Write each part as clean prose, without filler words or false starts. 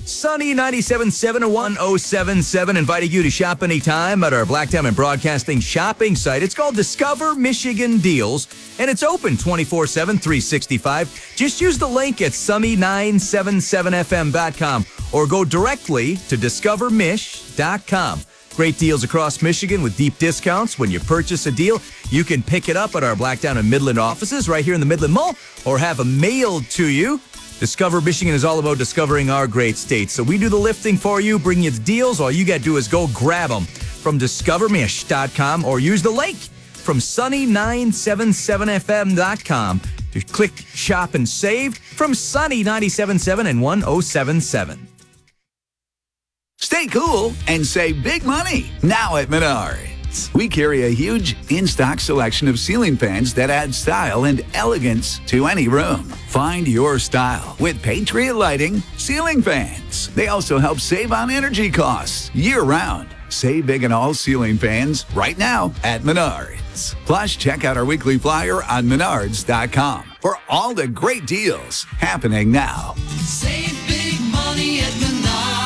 Sunny 97.7 and 107.7, inviting you to shop anytime at our Black Diamond Broadcasting shopping site. It's called Discover Michigan Deals, and it's open 24/7, 365. Just use the link at sunny977fm.com or go directly to discovermish.com. Great deals across Michigan with deep discounts. When you purchase a deal, you can pick it up at our Black Diamond Midland offices right here in the Midland Mall or have them mailed to you. Discover Michigan is all about discovering our great state. So we do the lifting for you, bring you the deals. All you got to do is go grab them from discovermish.com or use the link from sunny977fm.com to click shop and save from Sunny 97.7 and 107.7. Stay cool and save big money now at Menards. We carry a huge in-stock selection of ceiling fans that add style and elegance to any room. Find your style with Patriot Lighting ceiling fans. They also help save on energy costs year-round. Save big on all ceiling fans right now at Menards. Plus, check out our weekly flyer on menards.com for all the great deals happening now. Save big money at Menards.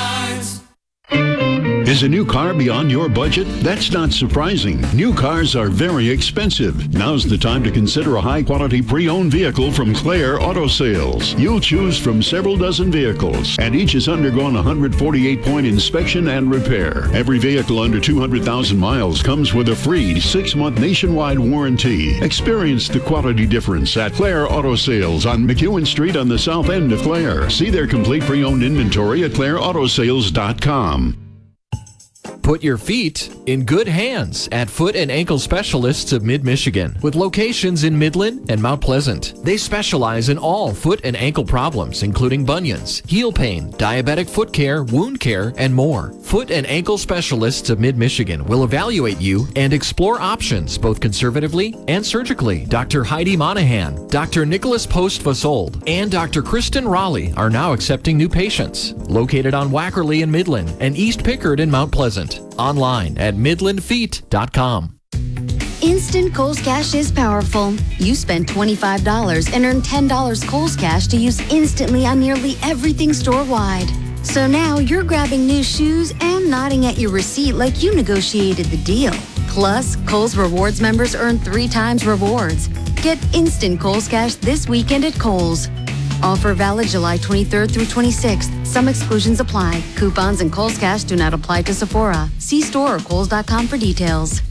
Is a new car beyond your budget? That's not surprising. New cars are very expensive. Now's the time to consider a high-quality pre-owned vehicle from Claire Auto Sales. You'll choose from several dozen vehicles, and each has undergone a 148-point inspection and repair. Every vehicle under 200,000 miles comes with a free 6-month nationwide warranty. Experience the quality difference at Claire Auto Sales on McEwen Street on the south end of Claire. See their complete pre-owned inventory at claireautosales.com. Put your feet in good hands at Foot and Ankle Specialists of Mid-Michigan with locations in Midland and Mount Pleasant. They specialize in all foot and ankle problems, including bunions, heel pain, diabetic foot care, wound care, and more. Foot and Ankle Specialists of Mid-Michigan will evaluate you and explore options both conservatively and surgically. Dr. Heidi Monahan, Dr. Nicholas Post-Vasold, and Dr. Kristen Raleigh are now accepting new patients. Located on Wackerly in Midland and East Pickard in Mount Pleasant. Online at midlandfeet.com. Instant Kohl's Cash is powerful. You spend $25 and earn $10 Kohl's Cash to use instantly on nearly everything store-wide. So now you're grabbing new shoes and nodding at your receipt like you negotiated the deal. Plus, Kohl's Rewards members earn 3 times rewards. Get instant Kohl's Cash this weekend at Kohl's. Offer valid July 23rd through 26th. Some exclusions apply. Coupons and Kohl's Cash do not apply to Sephora. See store or Kohls.com for details.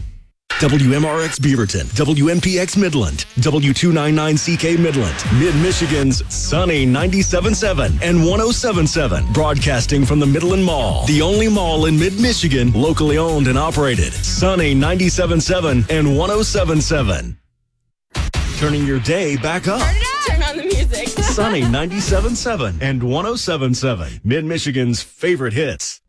WMRX Beaverton, WMPX Midland, W299CK Midland, Mid-Michigan's Sunny 97.7 and 107.7, broadcasting from the Midland Mall, the only mall in Mid-Michigan, locally owned and operated. Sunny 97.7 and 107.7. Turning your day back up. Turn on the music. Sunny 97.7 and 107.7, Mid-Michigan's favorite hits.